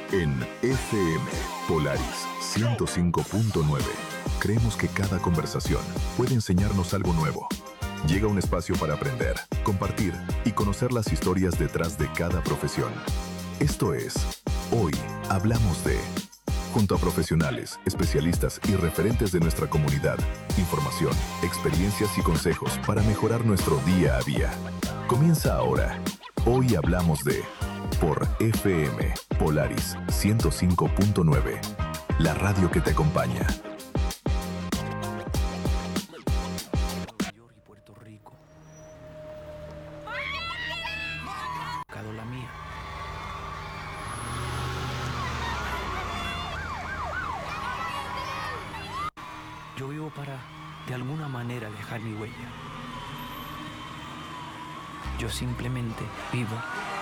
En FM Polaris 105.9 creemos que cada conversación puede enseñarnos algo nuevo. Llega un espacio para aprender, compartir y conocer las historias detrás de cada profesión. Esto es Hoy Hablamos de... Junto a profesionales, especialistas y referentes de nuestra comunidad, información, experiencias y consejos para mejorar nuestro día a día. Comienza ahora. Hoy Hablamos de... Por FM Polaris 105.9, la radio que te acompaña. Y Puerto Rico. La mía. Yo vivo para, de alguna manera, dejar mi huella. Yo simplemente vivo